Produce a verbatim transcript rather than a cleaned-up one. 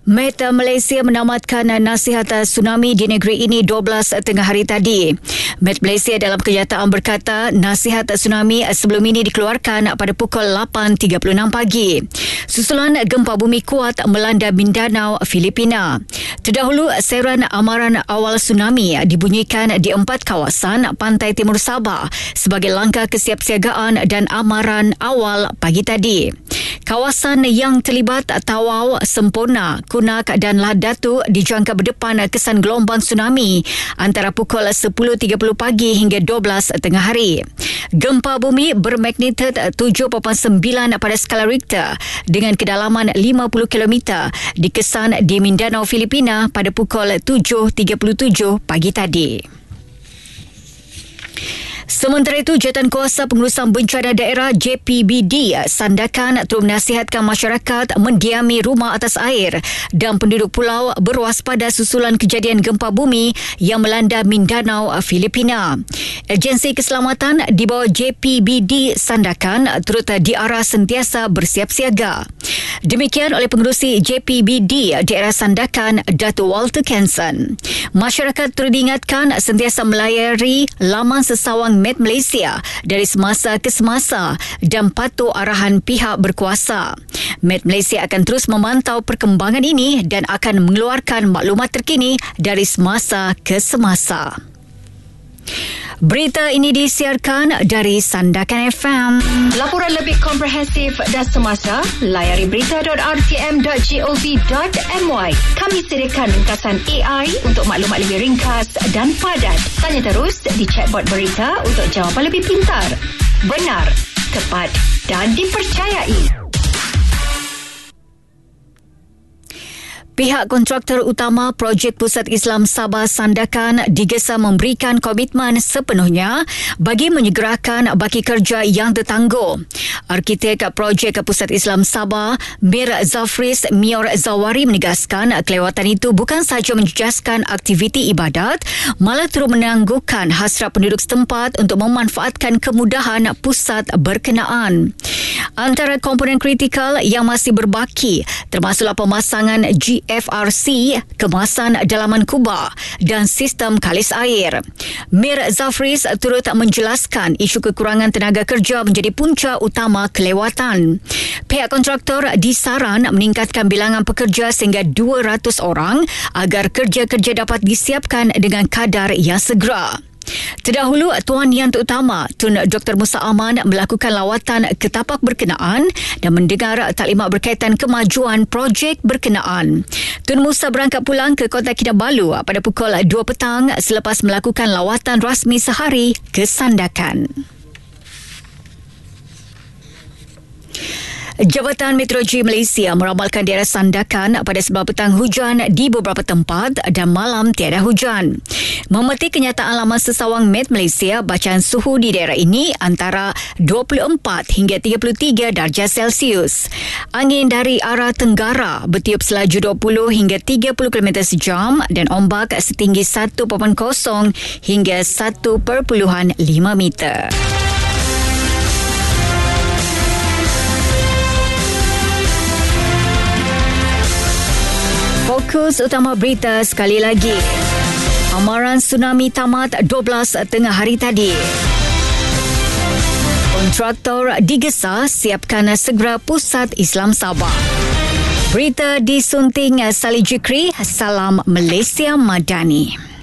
Met Malaysia menamatkan nasihat tsunami di negeri ini dua belas tengah hari tadi. Met Malaysia dalam kenyataan berkata nasihat tsunami sebelum ini dikeluarkan pada pukul lapan tiga puluh enam pagi. Susulan gempa bumi kuat melanda Mindanao, Filipina. Terdahulu, seruan amaran awal tsunami dibunyikan di empat kawasan pantai timur Sabah sebagai langkah kesiapsiagaan dan amaran awal pagi tadi. Kawasan yang terlibat Tawau, Sempurna, Kunak dan Ladatu dijangka berdepan kesan gelombang tsunami antara pukul sepuluh tiga puluh pagi hingga dua belas tengah hari. Gempa bumi bermagnitud tujuh perpuluhan sembilan pada skala Richter dengan kedalaman lima puluh kilometer dikesan di Mindanao, Filipina pada pukul tujuh tiga puluh tujuh pagi tadi. Sementara itu, Jawatankuasa Pengurusan Bencana Daerah J P B D Sandakan turut menasihatkan masyarakat mendiami rumah atas air dan penduduk pulau berwaspada susulan kejadian gempa bumi yang melanda Mindanao, Filipina. Agensi Keselamatan di bawah J P B D Sandakan turut diarah sentiasa bersiap siaga. Demikian oleh pengerusi J P B D Daerah Sandakan, Datuk Walter Kenson. Masyarakat turut diingatkan sentiasa melayari laman sesawang Met Malaysia dari semasa ke semasa dan patuh arahan pihak berkuasa. Met Malaysia akan terus memantau perkembangan ini dan akan mengeluarkan maklumat terkini dari semasa ke semasa. Berita ini disiarkan dari Sandakan F M. Laporan lebih komprehensif dan semasa, layari berita dot r t m dot gov dot m y. Kami sediakan ringkasan A I untuk maklumat lebih ringkas dan padat. Tanya terus di chatbot berita untuk jawapan lebih pintar, benar, tepat dan dipercayai. Pihak kontraktor utama projek Pusat Islam Sabah Sandakan digesa memberikan komitmen sepenuhnya bagi menyegerakan baki kerja yang tertangguh. Arkitek projek Pusat Islam Sabah, Mir Zafris Mior Zawari menegaskan kelewatan itu bukan sahaja menjejaskan aktiviti ibadat, malah turut menangguhkan hasrat penduduk setempat untuk memanfaatkan kemudahan pusat berkenaan. Antara komponen kritikal yang masih berbaki termasuklah pemasangan G F R C, kemasan dalaman kubah dan sistem kalis air. Mir Zafris turut menjelaskan isu kekurangan tenaga kerja menjadi punca utama kelewatan. Pihak kontraktor disaran meningkatkan bilangan pekerja sehingga dua ratus orang agar kerja-kerja dapat disiapkan dengan kadar yang segera. Terdahulu, Tuan Yang Terutama Tun Doktor Musa Aman melakukan lawatan ke tapak berkenaan dan mendengar taklimat berkaitan kemajuan projek berkenaan. Tun Musa berangkat pulang ke Kota Kinabalu pada pukul dua petang selepas melakukan lawatan rasmi sehari ke Sandakan. Jabatan Meteorologi Malaysia meramalkan daerah Sandakan pada sebab petang hujan di beberapa tempat dan malam tiada hujan. Memetik kenyataan laman sesawang Met Malaysia, bacaan suhu di daerah ini antara dua puluh empat hingga tiga puluh tiga darjah Celsius. Angin dari arah tenggara bertiup selaju dua puluh hingga tiga puluh kilometer sejam dan ombak setinggi satu perpuluhan kosong hingga satu perpuluhan lima meter. Fokus utama berita sekali lagi. Amaran tsunami tamat dua belas tengah hari tadi. Kontraktor digesa siapkan segera Pusat Islam Sabah. Berita disunting Salih Jikri. Salam Malaysia Madani.